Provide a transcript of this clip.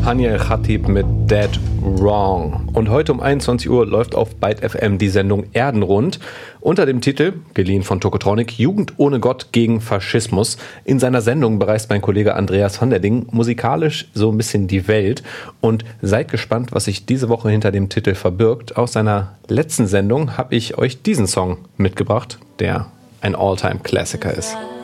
Hania El-Khatib mit Dead Wrong. Und heute um 21 Uhr läuft auf Byte FM die Sendung Erdenrund unter dem Titel, geliehen von Tokotronic, Jugend ohne Gott gegen Faschismus. In seiner Sendung bereist mein Kollege Andreas van der Ding musikalisch so ein bisschen die Welt. Und seid gespannt, was sich diese Woche hinter dem Titel verbirgt. Aus seiner letzten Sendung habe ich euch diesen Song mitgebracht, der ein All-Time-Klassiker ist.